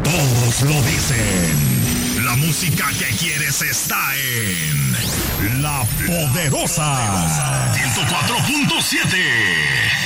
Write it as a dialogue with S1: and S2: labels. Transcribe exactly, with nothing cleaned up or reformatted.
S1: Todos lo dicen. La música que quieres está en La Poderosa ciento cuatro punto siete.